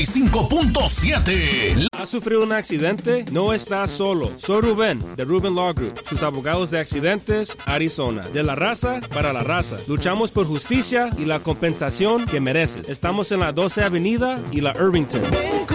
5.7. ¿Has sufrido un accidente? No estás solo. Soy Rubén, de Rubén Law Group, sus abogados de accidentes, Arizona. De la raza para la raza. Luchamos por justicia y la compensación que mereces. Estamos en la 12 Avenida y la Irvington.